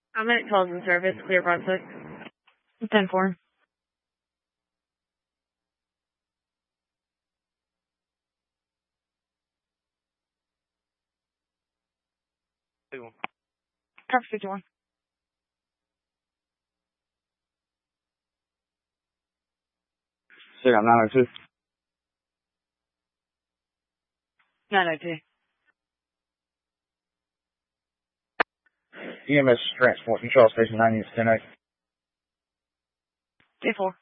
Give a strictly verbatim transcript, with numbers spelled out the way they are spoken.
I'm at calls and service, Clear Brunswick. ten four. Traffic fifty-one. So, nine oh two. nine oh two. E M S Transport Control Station ninety is ten eight. ten four.